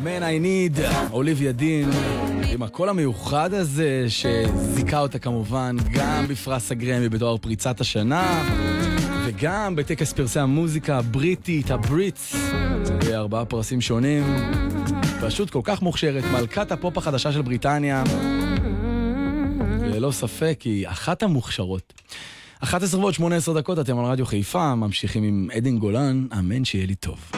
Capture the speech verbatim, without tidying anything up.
Man I Need, אוליביה דין, עם הקול המיוחד הזה שזיקה אותה כמובן גם בפרס הגרמי בתואר פריצת השנה וגם בטקס פרסי המוזיקה הבריטית, הבריטס, בארבעה פרסים שונים. פשוט כל כך מוכשרת, מלכת הפופ החדשה של בריטניה, ללא ספק היא אחת המוכשרות. אחת עשרה ועוד שמונה עשרה דקות, אתם על רדיו חיפה, ממשיכים עם עדן גולן, אמן שיהיה לי טוב.